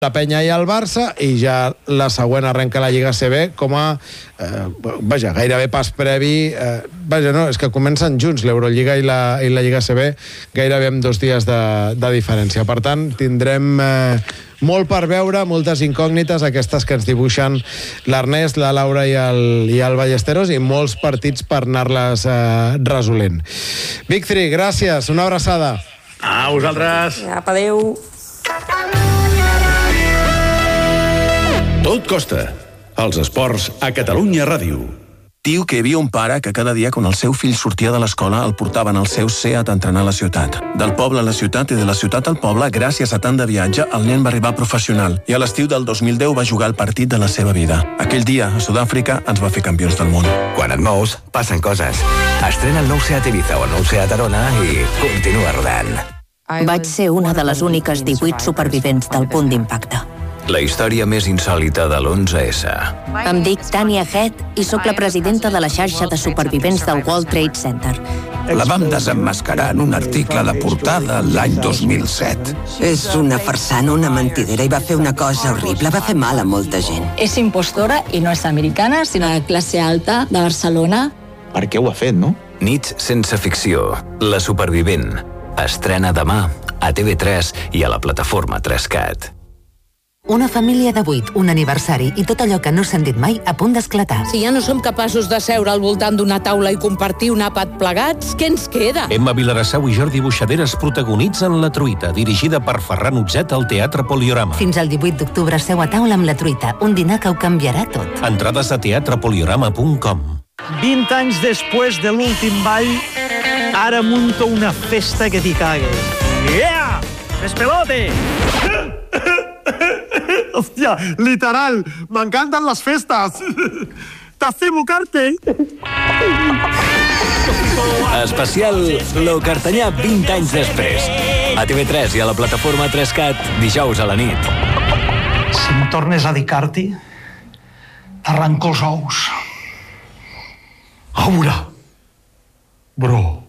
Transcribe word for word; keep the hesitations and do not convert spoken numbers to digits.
la Penya i el Barça, i ja la següent arrenca la Lliga C B com a eh, vaja, gairebé pas previ eh, vaja, no, és que comencen junts l'Eurolliga i la, i la Lliga C B gairebé amb dos dies de, de diferència. Per tant, tindrem eh, molt per veure, moltes incògnites, aquestes que ens dibuixen l'Ernest, la Laura i el, i el Ballesteros, i molts partits per anar-les eh, resolent. Big Three, gràcies, una abraçada. A vosaltres. Apa, adéu. Tot costa. Els esports a Catalunya Ràdio. Diu que hi havia un pare que cada dia quan el seu fill sortia de l'escola el portaven al seu Seat a entrenar a la ciutat. Del poble a la ciutat i de la ciutat al poble, gràcies a tant de viatge, el nen va arribar professional i a l'estiu del dos mil deu va jugar el partit de la seva vida. Aquell dia, a Sud-àfrica, ens va fer campions del món. Quan et mous, passen coses. Estrena el nou Seat Ibiza o el nou Seat Arona i continua rodant. Vaig ser una de les úniques divuit supervivents del punt d'impacte. La història més insòlita de l'onze esse. Em dic Tania Head i sóc la presidenta de la xarxa de supervivents del World Trade Center. La vam desemmascarar en un article de portada l'any dos mil set. És una farsana, una mentidera, i va fer una cosa horrible, va fer mal a molta gent. És impostora i no és americana, sinó de classe alta de Barcelona. Per què ho ha fet, no? Nits sense ficció. La supervivent. Estrena demà a T V tres i a la plataforma tres cat. Una família de vuit, un aniversari i tot allò que no s'han dit mai a punt d'esclatar. Si ja no som capaços de seure al voltant d'una taula i compartir un àpat plegats, què ens queda? Emma Vilarassau i Jordi Buixaderes protagonitzen La Truita, dirigida per Ferran Utzet al Teatre Poliorama. Fins al divuit d'octubre seu a taula amb La Truita, un dinar que ho canviarà tot. Entrades a teatre poliorama punt com. vint anys després de l'últim ball, ara munto una festa que t'hi cagues. Yeah! Despelote! Hòstia, literal, m'encanten les festes. T'hacemo carte. Especial Lo Cartanyà vint anys després. A T V tres i a la plataforma tres cat, dijous a la nit. Si em tornes a dir carti, t'arranco els ous. Aura, bro.